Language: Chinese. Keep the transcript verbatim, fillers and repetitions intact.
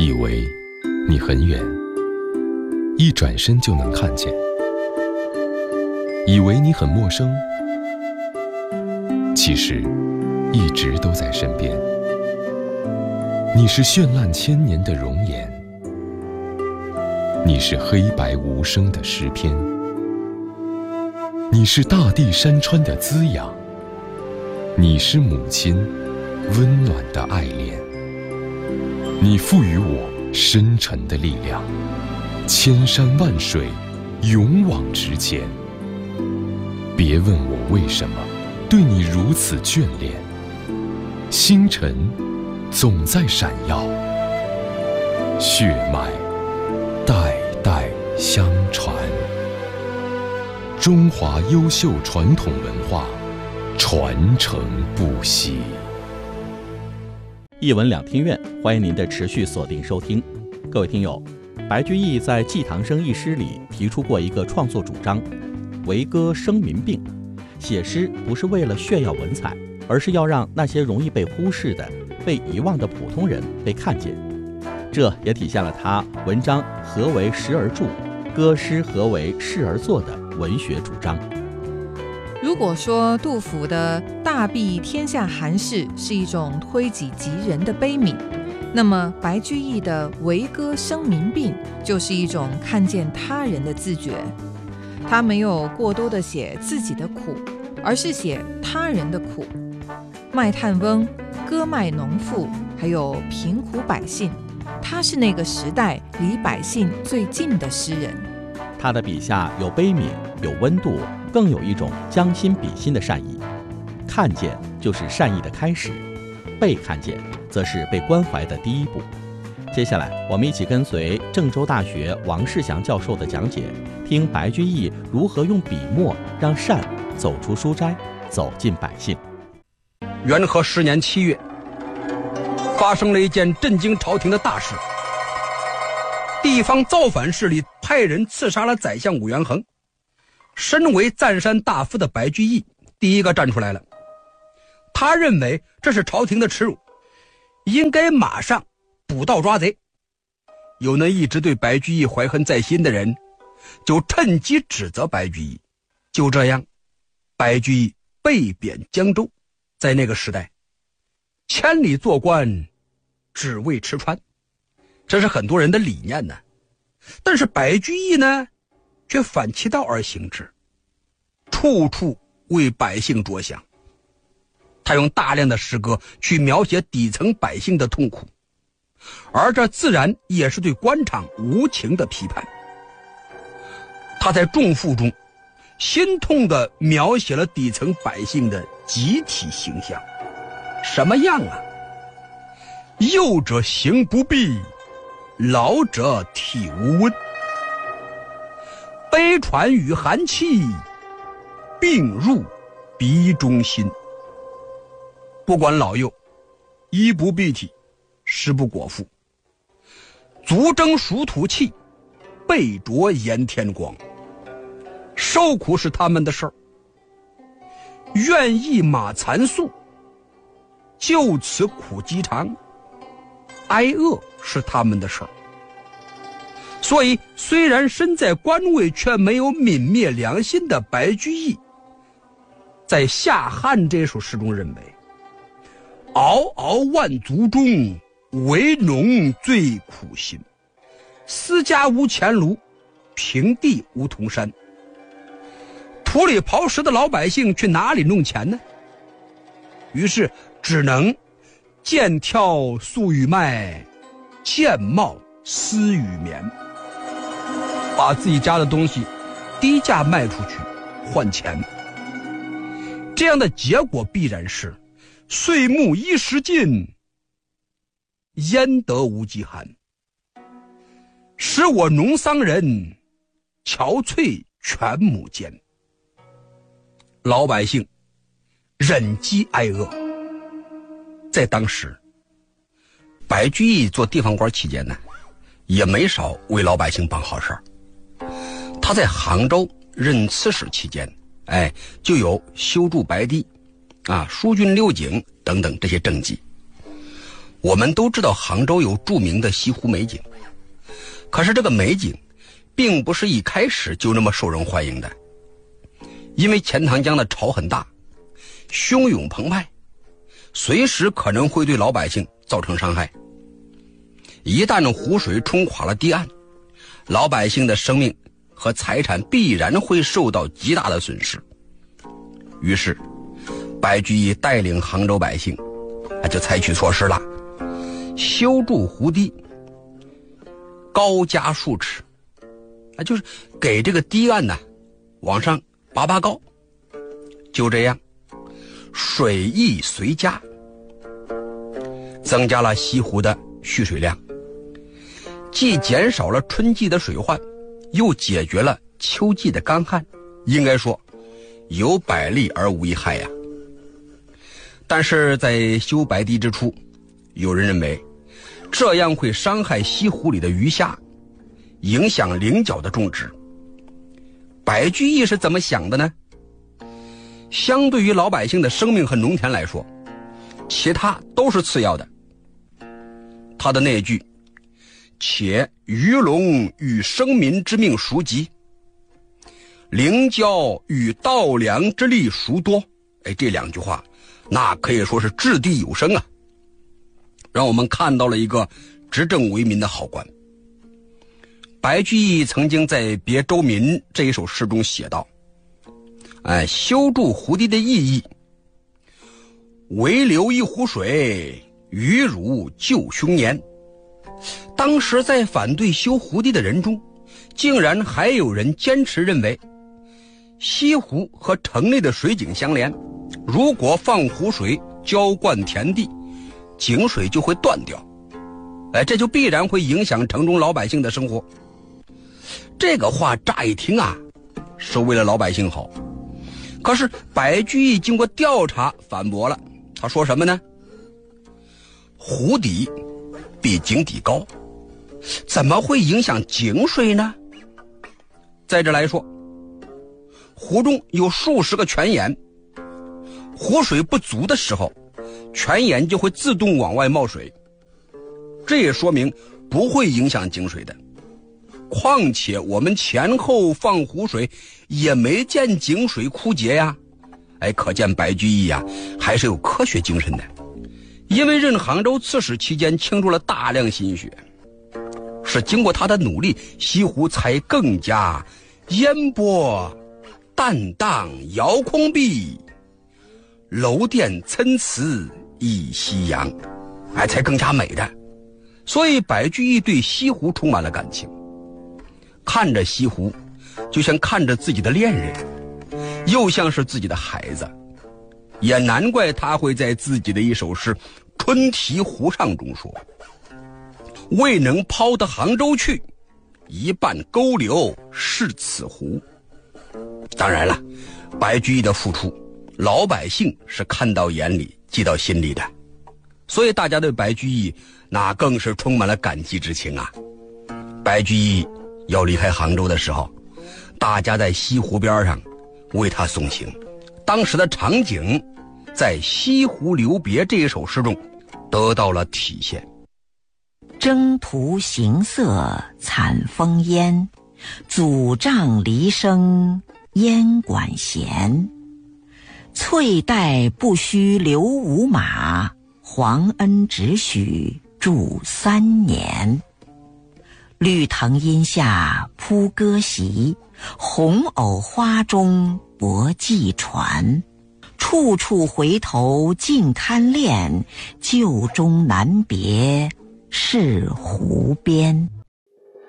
以为你很远，一转身就能看见；以为你很陌生，其实一直都在身边。你是绚烂千年的容颜，你是黑白无声的诗篇，你是大地山川的滋养，你是母亲温暖的爱恋。你赋予我深沉的力量，千山万水勇往直前。别问我为什么对你如此眷恋，星辰总在闪耀，血脉代代相传。中华优秀传统文化传承不息。 一文两听院，欢迎您的持续锁定收听。各位听友，白居易在《寄唐生》一诗里提出过一个创作主张：为歌生民病。写诗不是为了炫耀文采，而是要让那些容易被忽视的、被遗忘的普通人被看见。这也体现了他文章何为时而著，歌诗何为事而作的文学主张。 如果说杜甫的大庇天下寒士是一种推己及人的悲悯，那么白居易的为歌生民病就是一种看见他人的自觉。他没有过多的写自己的苦，而是写他人的苦。卖炭翁、歌卖农妇，还有贫苦百姓，他是那个时代离百姓最近的诗人。 他的笔下有悲悯，有温度，更有一种将心比心的善意。看见就是善意的开始，被看见则是被关怀的第一步。接下来我们一起跟随郑州大学王世祥教授的讲解，听白居易如何用笔墨让善走出书斋，走进百姓。 元和十年七月，发生了一件震惊朝廷的大事。地方造反势力派人刺杀了宰相武元衡。身为赞山大夫的白居易第一个站出来了，他认为这是朝廷的耻辱，应该马上捕盗抓贼。有那一直对白居易怀恨在心的人就趁机指责白居易。就这样，白居易被贬江州。在那个时代，千里做官只为吃穿，这是很多人的理念呢。但是白居易呢，却反其道而行之，处处为百姓着想。他用大量的诗歌去描写底层百姓的痛苦，而这自然也是对官场无情的批判。他在《仲父》中心痛地描写了底层百姓的集体形象。什么样啊？幼者行不避，老者体无温，悲喘与寒气，病入鼻中心。不管老幼，衣不蔽体，食不果腹，足蒸暑土气，背着炎天光。受苦是他们的事儿，愿意马残素，就此苦饥肠，挨饿是他们的事儿。所以虽然身在官位，却没有泯灭良心的白居易，在《夏旱》这首诗中认为，嗷嗷万族中，为农最苦心。私家无钱炉，平地无铜山。土里刨食的老百姓去哪里弄钱呢？于是只能见挑粟与麦，见帽丝与棉，把自己家的东西低价卖出去换钱。这样的结果必然是岁暮衣食尽，焉得无饥寒。使我农桑人，憔悴全亩间。老百姓忍饥挨饿。在当时，白居易做地方官期间呢，也没少为老百姓办好事儿。他在杭州任刺史期间，哎，就有修筑白堤啊、疏浚溜井等等这些政绩。 我们都知道杭州有著名的西湖美景，可是这个美景并不是一开始就那么受人欢迎的，因为钱塘江的潮很大，汹涌澎湃，随时可能会对老百姓造成伤害。一旦湖水冲垮了堤岸，老百姓的生命和财产必然会受到极大的损失。于是白居易带领杭州百姓就采取措施了，修筑湖堤，高加数尺，啊，就是给这个堤岸呢往上拔拔高。就这样，水益随加，增加了西湖的蓄水量，既减少了春季的水患，又解决了秋季的干旱，应该说有百利而无一害呀。但是在修白堤之初，有人认为这样会伤害西湖里的鱼虾，影响菱角的种植。白居易是怎么想的呢？相对于老百姓的生命和农田来说，其他都是次要的。他的那句且鱼龙与生民之命孰急，菱角与稻粱之力孰多，哎，这两句话那可以说是掷地有声啊，让我们看到了一个执政为民的好官。白居易曾经在《别州民》这一首诗中写道，哎，修筑湖堤的意义，唯留一湖水，鱼如救凶年。当时在反对修湖堤的人中，竟然还有人坚持认为西湖和城内的水井相连，如果放湖水浇灌田地，井水就会断掉，哎，这就必然会影响城中老百姓的生活。这个话乍一听啊，是为了老百姓好，可是白居易经过调查反驳了，他说什么呢？湖底比井底高，怎么会影响井水呢？再者来说，湖中有数十个泉眼，湖水不足的时候，泉眼就会自动往外冒水，这也说明不会影响井水的。况且我们前后放湖水也没见井水枯竭呀，哎，可见白居易呀还是有科学精神的。因为任杭州刺史期间倾注了大量心血，是经过他的努力，西湖才更加烟波淡荡遥空碧，楼殿参差一夕阳，哎，才更加美的。所以白居易对西湖充满了感情，看着西湖就像看着自己的恋人，又像是自己的孩子，也难怪他会在自己的一首诗《春题湖上》中说，未能抛得杭州去，一半勾留是此湖。当然了，白居易的付出老百姓是看到眼里记到心里的，所以大家对白居易那更是充满了感激之情啊。白居易要离开杭州的时候，大家在西湖边上为他送行，当时的场景在《西湖留别》这一首诗中得到了体现。 征途行色惨风烟，阻杖离声烟管弦。翠带不须留五马，皇恩只许住三年。绿藤阴下铺歌席，红藕花中泊寄船。处处回头尽贪恋，旧中难别是湖边。